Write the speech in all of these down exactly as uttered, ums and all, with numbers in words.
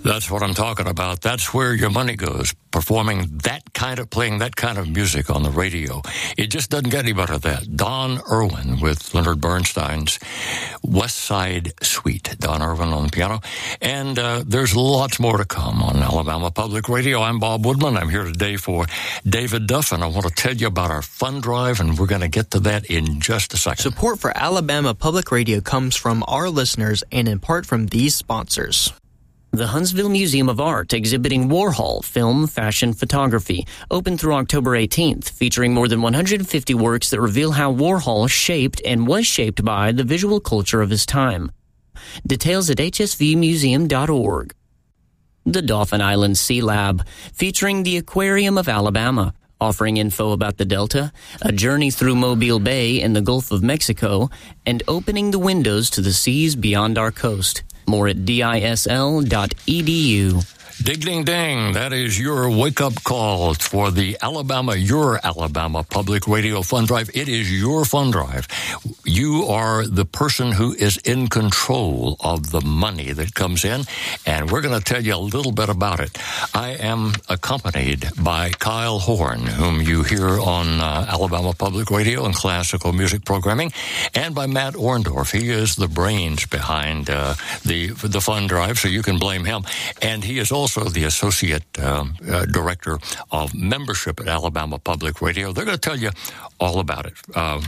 That's what I'm talking about. That's where your money goes, performing that kind of, playing that kind of music on the radio. It just doesn't get any better than that. Don Irwin with Leonard Bernstein's West Side Suite. Don Irwin on the piano. And uh, there's lots more to come on Alabama Public Radio. I'm Bob Woodman. I'm here today for David Duff, and I want to tell you about our fund drive, and we're going to get to that in just a second. Support for Alabama Public Radio comes from our listeners and in part from these sponsors. The Huntsville Museum of Art exhibiting Warhol film, fashion, photography, open through October eighteenth, featuring more than one hundred fifty works that reveal how Warhol shaped and was shaped by the visual culture of his time. Details at h s v museum dot org. The Dauphin Island Sea Lab, featuring the Aquarium of Alabama, offering info about the Delta, a journey through Mobile Bay and the Gulf of Mexico, and opening the windows to the seas beyond our coast. More at D I S L dot e d u. Dig, ding, ding. That is your wake-up call for the Alabama, your Alabama Public Radio Fund Drive. It is your fund drive. You are the person who is in control of the money that comes in, and we're going to tell you a little bit about it. I am accompanied by Kyle Horn, whom you hear on uh, Alabama Public Radio and classical music programming, and by Matt Orndorff. He is the brains behind uh, the, the fund drive, so you can blame him. And he is also also the Associate um, uh, Director of Membership at Alabama Public Radio. They're going to tell you all about it. Uh,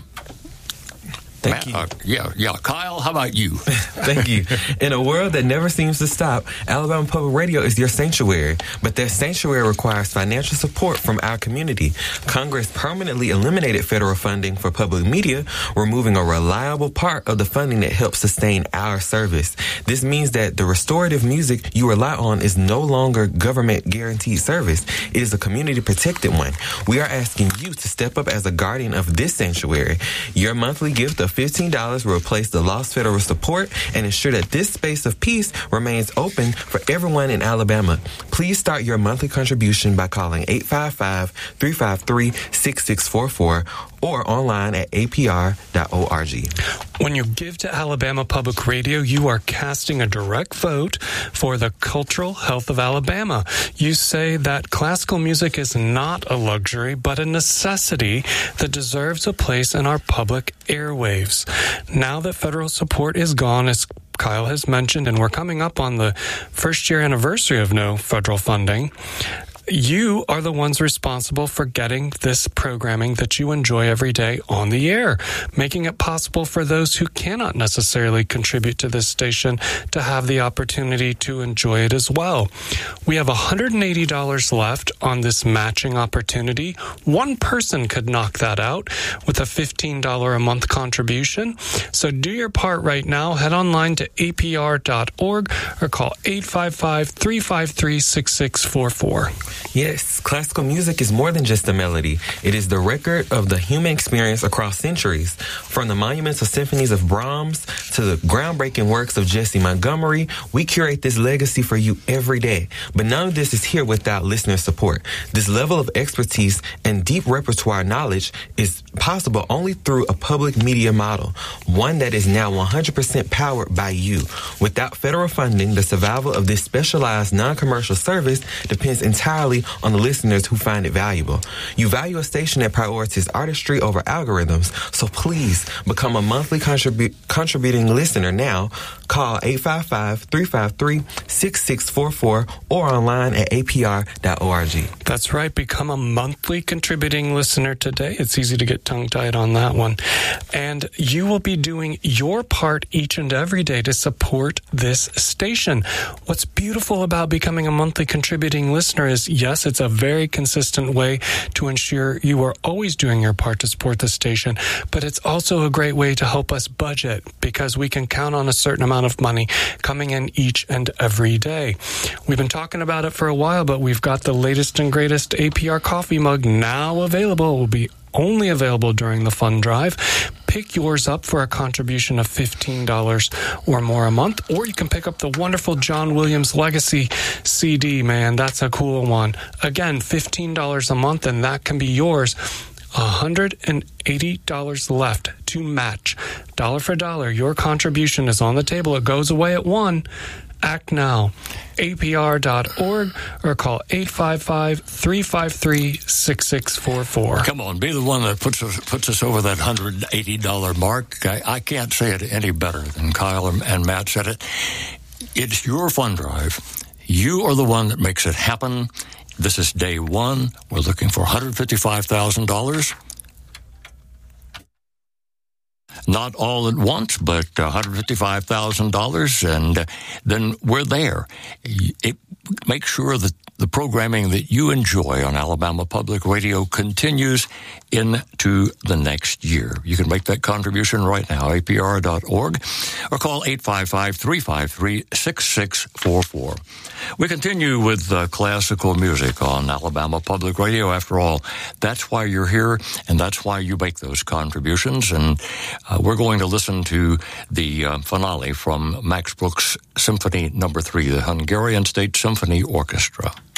Thank Matt, you. Uh, yeah, yeah. Kyle, how about you? Thank you. In a world that never seems to stop, Alabama Public Radio is your sanctuary. But that sanctuary requires financial support from our community. Congress permanently eliminated federal funding for public media, removing a reliable part of the funding that helps sustain our service. This means that the restorative music you rely on is no longer government-guaranteed service. It is a community-protected one. We are asking you to step up as a guardian of this sanctuary. Your monthly gift of fifteen dollars will replace the lost federal support and ensure that this space of peace remains open for everyone in Alabama. Please start your monthly contribution by calling eight five five, three five three, six six four four or online at a p r dot org. When you give to Alabama Public Radio, you are casting a direct vote for the cultural health of Alabama. You say that classical music is not a luxury, but a necessity that deserves a place in our public airwaves. Now that federal support is gone, as Kyle has mentioned, and we're coming up on the first year anniversary of no federal funding, you are the ones responsible for getting this programming that you enjoy every day on the air, making it possible for those who cannot necessarily contribute to this station to have the opportunity to enjoy it as well. We have one hundred eighty dollars left on this matching opportunity. One person could knock that out with a fifteen dollars a month contribution. So do your part right now. Head online to a p r dot org or call eight five five, three five three, six six four four. Yes, classical music is more than just a melody. It is the record of the human experience across centuries. From the monumental symphonies of Brahms to the groundbreaking works of Jesse Montgomery, we curate this legacy for you every day. But none of this is here without listener support. This level of expertise and deep repertoire knowledge is possible only through a public media model, one that is now one hundred percent powered by you. Without federal funding, the survival of this specialized non-commercial service depends entirely on the listeners who find it valuable. You value a station that prioritizes artistry over algorithms, so please become a monthly contribu- contributing listener now. Call eight five five, three five three, six six four four or online at a p r dot org. That's right. Become a monthly contributing listener today. It's easy to get tongue-tied on that one. And you will be doing your part each and every day to support this station. What's beautiful about becoming a monthly contributing listener is, yes, it's a very consistent way to ensure you are always doing your part to support the station, but it's also a great way to help us budget because we can count on a certain amount of money coming in each and every day. We've been talking about it for a while, but we've got the latest and greatest A P R coffee mug now available. It will be only available during the fund drive. Pick yours up for a contribution of fifteen dollars or more a month, or you can pick up the wonderful John Williams Legacy C D, man. That's a cool one. Again, fifteen dollars a month, and that can be yours. one hundred eighty dollars left to match. Dollar for dollar, your contribution is on the table. It goes away at one, Act now. A P R dot org or call eight five five, three five three, six six four four. Come on, be the one that puts us puts us over that one hundred eighty dollars mark. I, I can't say it any better than Kyle and Matt said it. It's your fund drive. You are the one that makes it happen. This is day one. We're looking for one hundred fifty-five thousand dollars. Not all at once, but one hundred fifty-five thousand dollars, and uh, then we're there. It, make sure that the programming that you enjoy on Alabama Public Radio continues into the next year. You can make that contribution right now, A P R dot org, or call eight five five, three five three, six six four four. We continue with uh, classical music on Alabama Public Radio. After all, that's why you're here, and that's why you make those contributions. And uh, we're going to listen to the uh, finale from Max Bruch's Symphony Number Three, the Hungarian State Symphony Orchestra.